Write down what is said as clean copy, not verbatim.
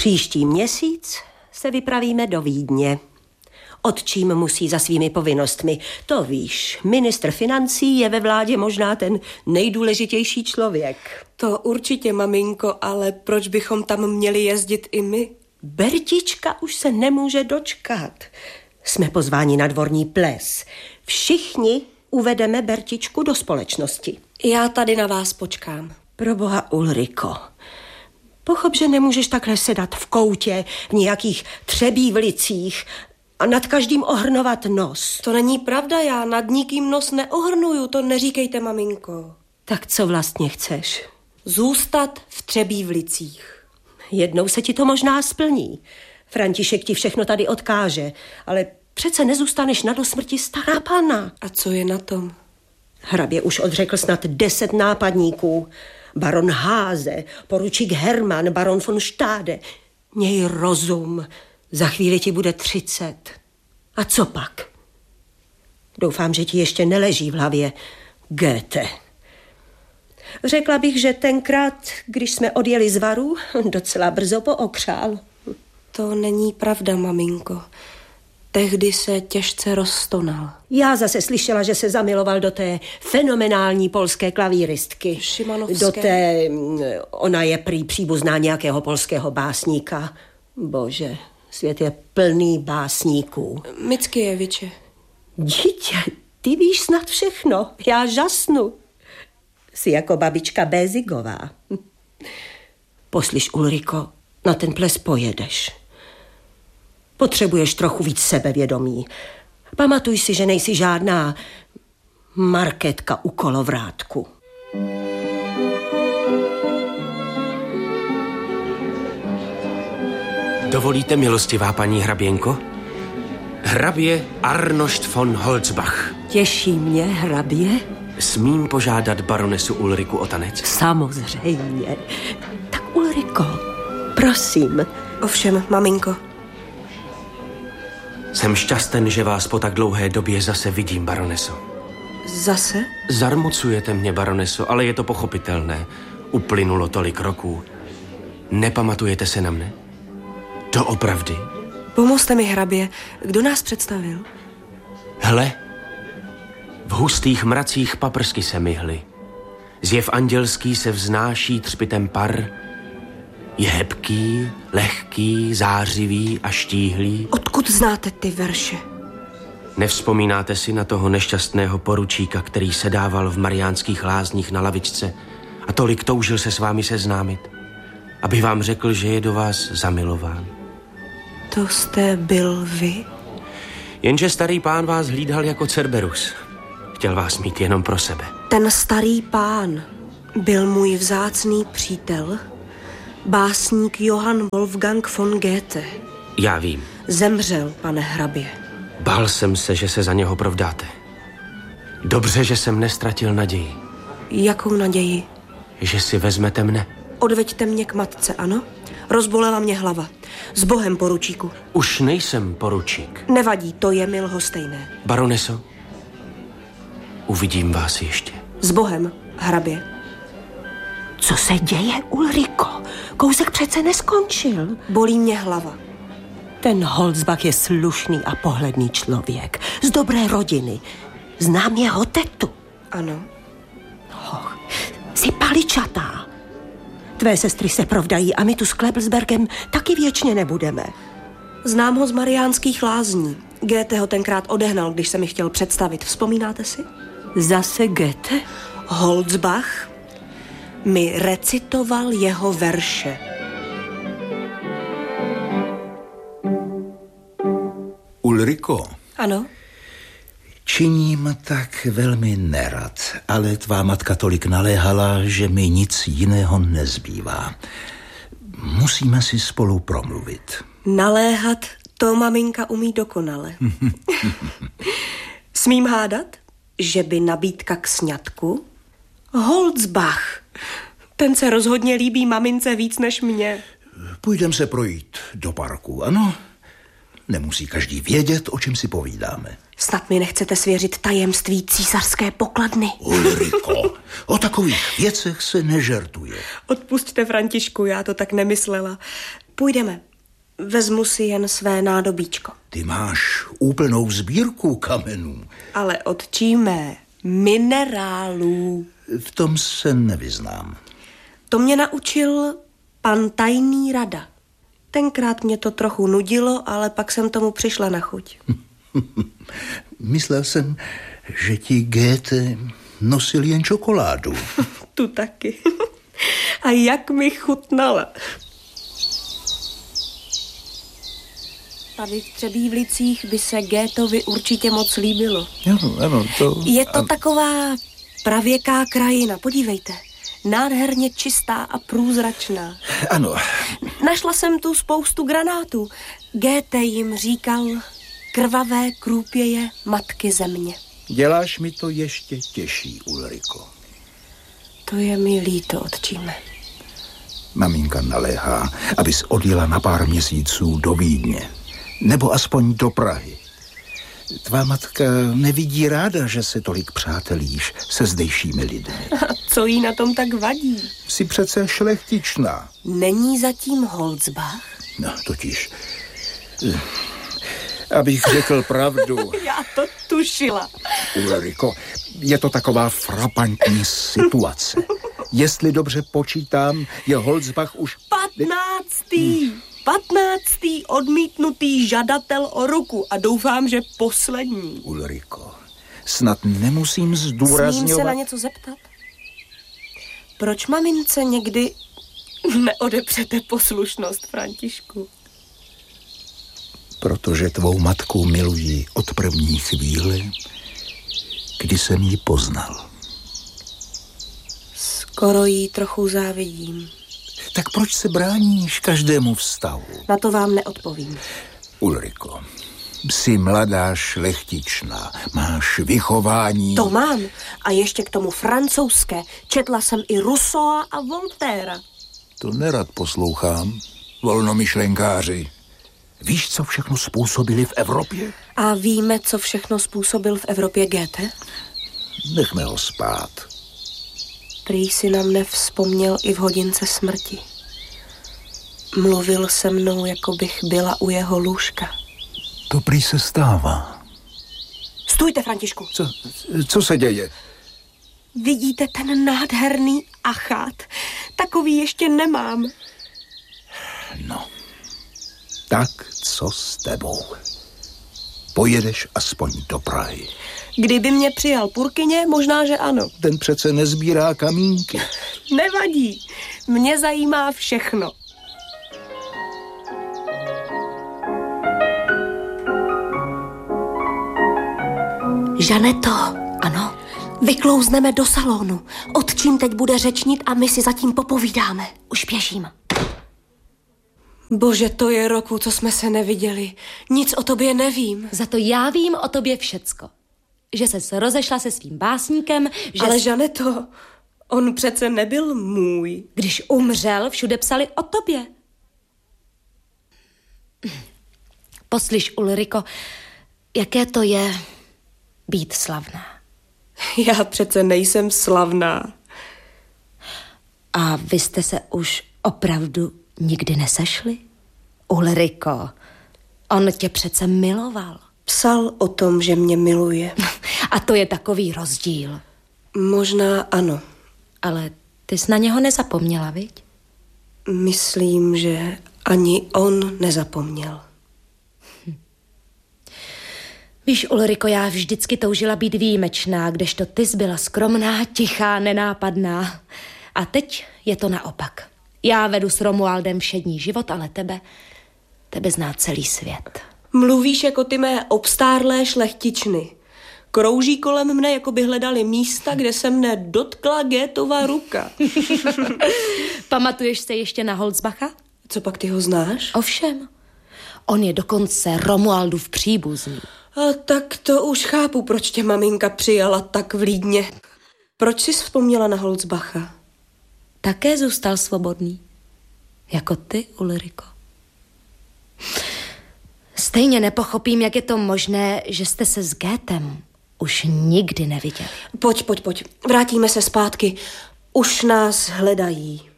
Příští měsíc se vypravíme do Vídně. Otčím musí za svými povinnostmi. To víš, ministr financí je ve vládě možná ten nejdůležitější člověk. To určitě, maminko, ale proč bychom tam měli jezdit i my? Bertička už se nemůže dočkat. Jsme pozváni na dvorní ples. Všichni uvedeme Bertičku do společnosti. Já tady na vás počkám. Proboha, Ulriko, pochop, že nemůžeš takhle sedat v koutě v nějakých třebívlicích a nad každým ohrnovat nos. To není pravda, já nad nikým nos neohrnuju, to neříkejte, maminko. Tak co vlastně chceš? Zůstat v Třebívlicích. Jednou se ti to možná splní. František ti všechno tady odkáže, ale přece nezůstaneš na dosmrti stará panna. A co je na tom? Hrabě už odřekl snad 10 nápadníků. Baron Háze, poručík Hermann, baron von Stade. Měj rozum, za chvíli ti bude 30. A co pak? Doufám, že ti ještě neleží v hlavě Goethe. Řekla bych, že tenkrát, když jsme odjeli z Varu, docela brzo pookřál. To není pravda, maminko. Tehdy se těžce rozstonal. Já zase slyšela, že se zamiloval do té fenomenální polské klavíristky. Šimanovské. Do té, ona je prý příbuzná nějakého polského básníka. Bože, svět je plný básníků. Mickieviče. Dítě, ty víš snad všechno. Já žasnu. Jsi jako babička Bézigová. Poslyš, Ulriko, na ten ples pojedeš. Potřebuješ trochu víc sebevědomí. Pamatuj si, že nejsi žádná marketka u kolovrátku. Dovolíte, milostivá paní hraběnko? Hrabě Arnošt von Holzbach. Těší mě, hrabě. Smím požádat baronesu Ulriku o tanec? Samozřejmě. Tak Ulriko, prosím. Ovšem, maminko. Jsem šťasten, že vás po tak dlouhé době zase vidím, baroneso. Zase? Zarmucujete mě, baroneso, ale je to pochopitelné. Uplynulo tolik roků. Nepamatujete se na mne? Doopravdy? Pomozte mi, hrabě. Kdo nás představil? Hle, v hustých mracích paprsky se myhly. Zjev andělský se vznáší třpitem par. Je hebký, lehký, zářivý a štíhlý. Odkud znáte ty verše? Nevzpomínáte si na toho nešťastného poručíka, který sedával v Mariánských lázních na lavičce a tolik toužil se s vámi seznámit, aby vám řekl, že je do vás zamilován? To jste byl vy? Jenže starý pán vás hlídal jako Cerberus. Chtěl vás mít jenom pro sebe. Ten starý pán byl můj vzácný přítel, básník Johann Wolfgang von Goethe. Já vím. Zemřel, pane hrabě. Bál jsem se, že se za něho provdáte. Dobře, že jsem nestratil naději. Jakou naději? Že si vezmete mne. Odveďte mě k matce, ano? Rozbolela mě hlava. S Bohem, poručíku. Už nejsem poručík. Nevadí, to je mi lhostejné. Baroneso, uvidím vás ještě. S Bohem, hrabě. Co se děje, Ulriko? Kousek přece neskončil. Bolí mě hlava. Ten Holzbach je slušný a pohledný člověk. Z dobré rodiny. Znám jeho tetu. Ano. Hoch, jsi paličatá. Tvé sestry se provdají a my tu s Klebelsbergem taky věčně nebudeme. Znám ho z Mariánských lázní. Goethe ho tenkrát odehnal, když se mi chtěl představit. Vzpomínáte si? Zase Goethe? Holzbach mi recitoval jeho verše. Ulriko. Ano? Činím tak velmi nerad, ale tvá matka tolik naléhala, že mi nic jiného nezbývá. Musíme si spolu promluvit. Naléhat, to maminka umí dokonale. Smím hádat, že by nabídka k sňatku? Holzbach, ten se rozhodně líbí mamince víc než mě. Půjdem se projít do parku, ano? Nemusí každý vědět, o čem si povídáme. Snad mi nechcete svěřit tajemství císařské pokladny. Ulriko, o takových věcech se nežertuje. Odpusťte, Františku, já to tak nemyslela. Půjdeme. Vezmu si jen své nádobíčko. Ty máš úplnou sbírku kamenů. Ale otčíme, minerálů. V tom se nevyznám. To mě naučil pan tajný rada. Tenkrát mě to trochu nudilo, ale pak jsem tomu přišla na chuť. Myslel jsem, že ti Goethe nosil jen čokoládu. Tu taky. A jak mi chutnala. Tady v Třebívlicích by se Goetheovi určitě moc líbilo. Ano, to... Je to taková pravěká krajina, podívejte. Nádherně čistá a průzračná. Ano. Našla jsem tu spoustu granátů. Goethe jim říkal krvavé krůpěje matky země. Děláš mi to ještě těžší, Ulriko. To je mi líto, otčíme. Maminka naléhá, abys odjela na pár měsíců do Vídně. Nebo aspoň do Prahy. Tvá matka nevidí ráda, že se tolik přátelíš se zdejšími lidmi. A co jí na tom tak vadí? Jsi přece šlechtičná. Není zatím Holzbach? No, totiž... Abych řekl pravdu. Já to tušila. Ulriko, je to taková frapantní situace. Jestli dobře počítám, je Holzbach už... 15. odmítnutý žadatel o ruku a doufám, že poslední. Ulriko, snad nemusím zdůrazňovat... Smím se na něco zeptat? Proč mamince někdy neodepřete poslušnost, Františku? Protože tvou matku miluji od první chvíle, kdy jsem ji poznal. Skoro jí trochu závidím. Tak proč se bráníš každému vztahu? Na to vám neodpovím. Ulriko, jsi mladá šlechtičná, máš vychování... To mám. A ještě k tomu francouzské. Četla jsem i Rousseaua a Voltaira. To nerad poslouchám, volnomyšlenkáři. Víš, co všechno způsobili v Evropě? A víme, co všechno způsobil v Evropě Goethe? Nechme ho spát. Prý si na mne vzpomněl i v hodince smrti. Mluvil se mnou, jako bych byla u jeho lůžka. To prý se stává. Stůjte, Františku. Co se děje? Vidíte ten nádherný achát? Takový ještě nemám. No, tak co s tebou? Pojedeš aspoň do Prahy. Kdyby mě přijal Purkyně, možná, že ano. Ten přece nezbírá kamínky. Nevadí. Mě zajímá všechno. Žaneto. Ano? Vyklouzneme do salonu. Otčím teď bude řečnit a my si zatím popovídáme. Už běžím. Bože, to je roku, co jsme se neviděli. Nic o tobě nevím. Za to já vím o tobě všecko. Že ses rozešla se svým básníkem, že... Ale Žaneto, on přece nebyl můj. Když umřel, všude psali o tobě. Poslyš, Ulriko, jaké to je být slavná. Já přece nejsem slavná. A vy jste se už opravdu nikdy nesešli? Ulriko, on tě přece miloval. Psal o tom, že mě miluje. A to je takový rozdíl. Možná ano. Ale ty jsi na něho nezapomněla, viď? Myslím, že ani on nezapomněl. Víš, Ulriko, já vždycky toužila být výjimečná, kdežto ty jsi byla skromná, tichá, nenápadná. A teď je to naopak. Já vedu s Romualdem všední život, ale tebe zná celý svět. Mluvíš jako ty mé obstárlé šlechtičny. Krouží kolem mne, jako by hledali místa, kde se mne dotkla Goethova ruka. Pamatuješ se ještě na Holzbacha? Co pak, ty ho znáš? Ovšem. On je dokonce Romualdův příbuzný. A tak to už chápu, proč tě maminka přijala tak vlídně. Proč jsi vzpomněla na Holzbacha? Také zůstal svobodný. Jako ty, Ulriko. Stejně nepochopím, jak je to možné, že jste se s Goethem už nikdy neviděli. Pojď. Vrátíme se zpátky. Už nás hledají.